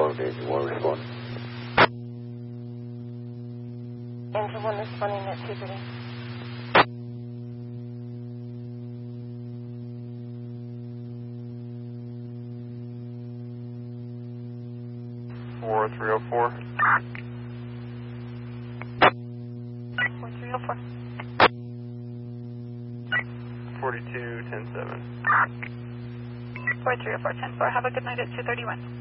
Bravo Daisy 1 responding. Engine 1 responding at 2:30. Four 304. 4304. 42 10-7. 4304 10-4. Have a good night at 2:31.